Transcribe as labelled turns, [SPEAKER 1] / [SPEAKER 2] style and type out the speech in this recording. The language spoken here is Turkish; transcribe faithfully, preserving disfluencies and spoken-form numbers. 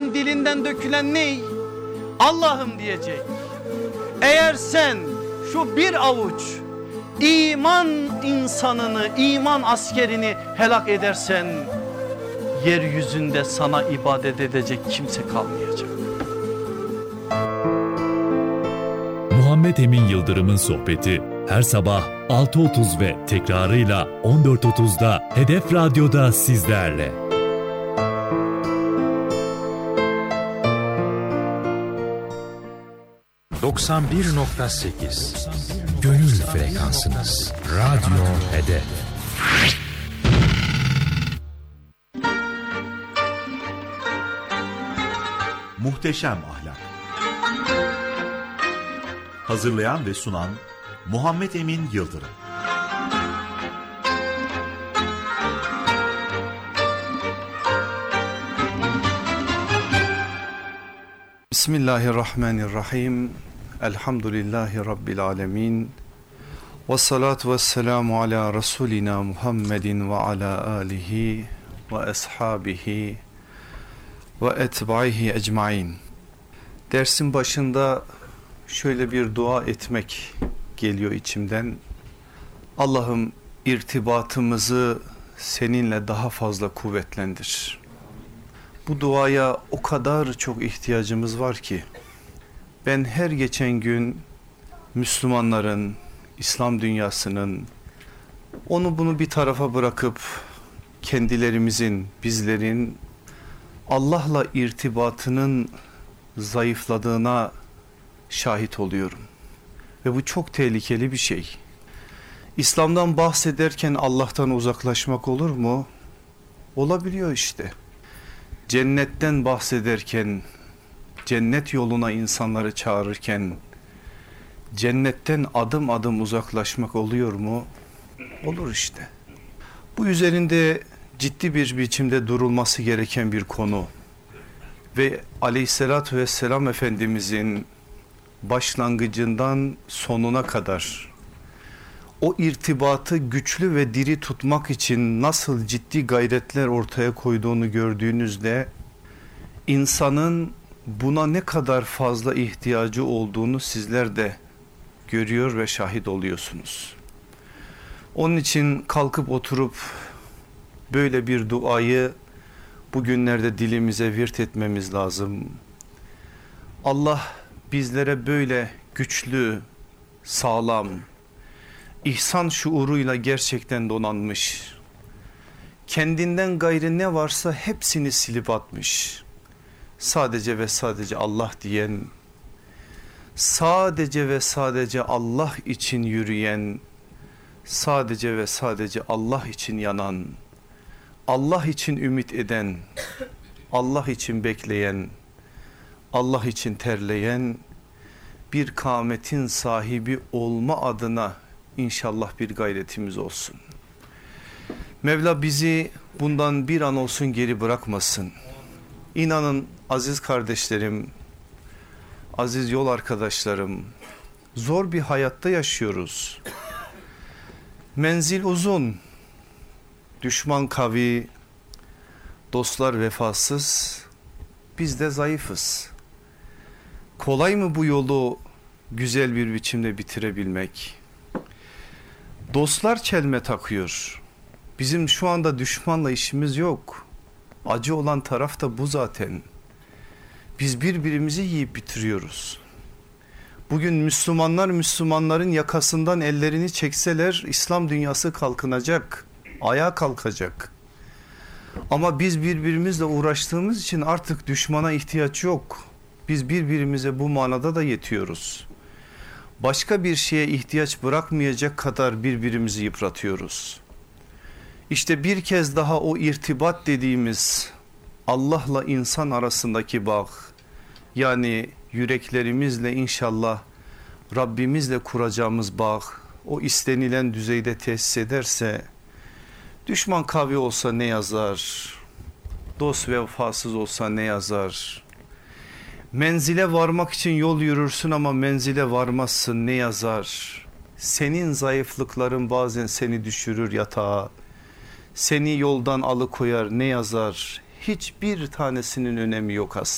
[SPEAKER 1] Adem'in dilinden dökülen ne? Allah'ım diyecek. Eğer sen şu bir avuç iman insanını, iman askerini helak edersen, yeryüzünde sana ibadet edecek kimse kalmayacak.
[SPEAKER 2] Muhammed Emin Yıldırım'ın sohbeti her sabah altı otuz ve tekrarıyla on dört otuzda Hedef Radyo'da sizlerle.
[SPEAKER 3] doksan bir nokta sekiz Gönül frekansınız. Radyo Hedef.
[SPEAKER 4] Muhteşem Ahlak. Hazırlayan ve sunan Muhammed Emin Yıldırım.
[SPEAKER 1] Bismillahirrahmanirrahim. Elhamdülillahi Rabbil alemin. Ve salatu ve selamu ala Resulina Muhammedin ve ala alihi ve ashabihi ve etbaihi ecmain. Dersin başında şöyle bir dua etmek geliyor içimden. Allah'ım irtibatımızı seninle daha fazla kuvvetlendir. Bu duaya o kadar çok ihtiyacımız var ki ben her geçen gün Müslümanların, İslam dünyasının onu bunu bir tarafa bırakıp kendilerimizin, bizlerin Allah'la irtibatının zayıfladığına şahit oluyorum. Ve bu çok tehlikeli bir şey. İslam'dan bahsederken Allah'tan uzaklaşmak olur mu? Olabiliyor işte. Cennetten bahsederken, cennet yoluna insanları çağırırken cennetten adım adım uzaklaşmak oluyor mu? Olur işte. Bu üzerinde ciddi bir biçimde durulması gereken bir konu. Ve Aleyhisselatü Vesselam Efendimizin başlangıcından sonuna kadar o irtibatı güçlü ve diri tutmak için nasıl ciddi gayretler ortaya koyduğunu gördüğünüzde insanın buna ne kadar fazla ihtiyacı olduğunu sizler de görüyor ve şahit oluyorsunuz. Onun için kalkıp oturup böyle bir duayı bugünlerde dilimize virt etmemiz lazım. Allah bizlere böyle güçlü, sağlam, ihsan şuuruyla gerçekten donanmış, kendinden gayrı ne varsa hepsini silip atmış, sadece ve sadece Allah diyen, sadece ve sadece Allah için yürüyen, sadece ve sadece Allah için yanan, Allah için ümit eden, Allah için bekleyen, Allah için terleyen bir kâmetin sahibi olma adına İnşallah bir gayretimiz olsun. Mevla bizi bundan bir an olsun geri bırakmasın. İnanın aziz kardeşlerim, aziz yol arkadaşlarım, zor bir hayatta yaşıyoruz. Menzil uzun, düşman kavi, dostlar vefasız, biz de zayıfız. Kolay mı bu yolu güzel bir biçimde bitirebilmek? Dostlar çelme takıyor. Bizim şu anda düşmanla işimiz yok. Acı olan taraf da bu zaten. Biz birbirimizi yiyip bitiriyoruz. Bugün Müslümanlar Müslümanların yakasından ellerini çekseler İslam dünyası kalkınacak, ayağa kalkacak. Ama biz birbirimizle uğraştığımız için artık düşmana ihtiyaç yok. Biz birbirimize bu manada da yetiyoruz. Başka bir şeye ihtiyaç bırakmayacak kadar birbirimizi yıpratıyoruz. İşte bir kez daha o irtibat dediğimiz Allah'la insan arasındaki bağ, yani yüreklerimizle inşallah Rabbimizle kuracağımız bağ o istenilen düzeyde tesis ederse, düşman kavi olsa ne yazar, dost vefasız olsa ne yazar, menzile varmak için yol yürürsün ama menzile varmazsın ne yazar, senin zayıflıkların bazen seni düşürür yatağa, seni yoldan alıkoyar ne yazar, hiçbir tanesinin önemi yok aslında.